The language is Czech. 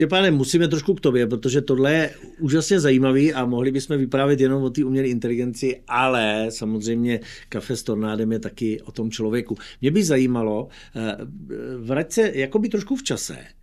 Pane, musíme trošku k tobě, protože tohle je úžasně zajímavý a mohli bychom vyprávět jenom o té umělé inteligenci, ale samozřejmě Kafe s tornádem je taky o tom člověku. Mě by zajímalo, vrať se jakoby trošku v čase